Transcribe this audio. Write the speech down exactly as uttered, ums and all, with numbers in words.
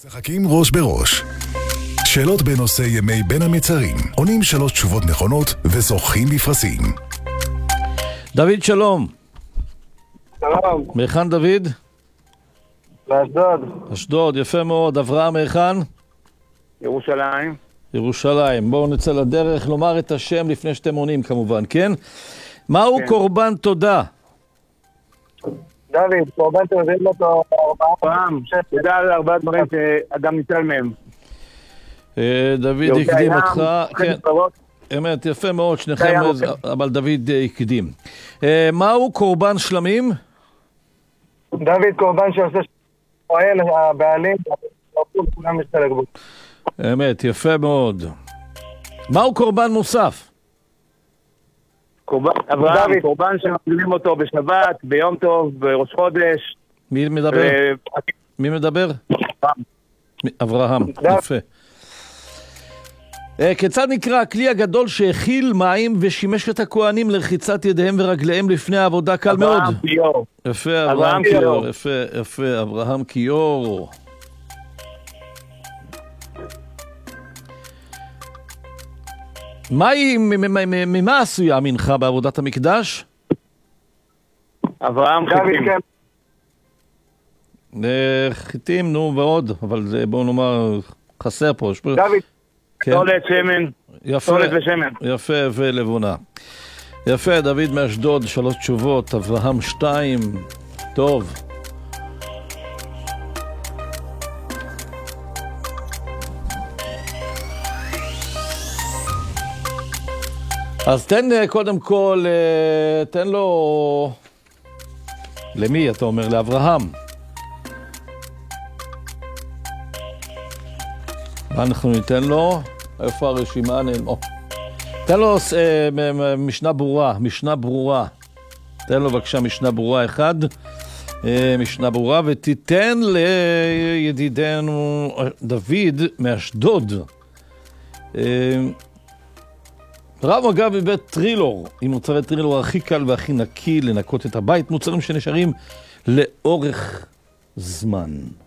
משחקים ראש בראש. שאלות בנושא ימי בין המצרים. עונים שלוש תשובות נכונות וזוכים בפרסים. דוד, שלום. שלום. מהיכן דוד? באשדוד. אשדוד, יפה מאוד. אברהם, מהיכן? ירושלים. ירושלים. בואו נצא לדרך, לומר את השם לפני שאתם עונים כמובן, כן? מהו כן. קורבן תודה? דוד, קורבן תודה אותו ארבעה פעם. תודה על ארבעה דברים שאדם ניצל מהם. אה, דוד הקדים אותך. כן. אמת, יפה מאוד, שניכם, אבל דוד הקדים. אה, מהו קורבן שלמים? דוד, קורבן שעושה שפועל, הבעלים, כולם משתלג בו. אמת, יפה מאוד. מהו קורבן מוסף? קורבן, אברהם, קורבן שמגלים אותו בשבת, ביום טוב, בראש חודש. מי מדבר? מי מדבר? אברהם, יפה. כיצד נקרא הכלי הגדול שהכיל מים ושימש את הכהנים לרחיצת ידיהם ורגליהם לפני העבודה? קל מאוד. אברהם קיור. יפה, אברהם קיור. יפה, יפה, אברהם קיור. ממה עשויה המנחה בעבודת המקדש? אברהם חיטים. חיטים, נו, ועוד, אבל בואו נאמר, חסר פה. דוד, תולת שמן. תולת ושמן. יפה, ולבונה. יפה, דוד מאשדוד, שלוש תשובות, אברהם שתיים, טוב. אז תן קודם כל, תן לו, למי אתה אומר? לאברהם. מה אנחנו ניתן לו? איפה הרשימה? תן לו משנה ברורה, משנה ברורה. תן לו בבקשה משנה ברורה אחד, משנה ברורה, ותיתן לידידנו דוד מאשדוד. רב אגב מבית טרילור, עם מוצרי טרילור הכי קל והכי נקי לנקות את הבית, מוצרים שנשארים לאורך זמן.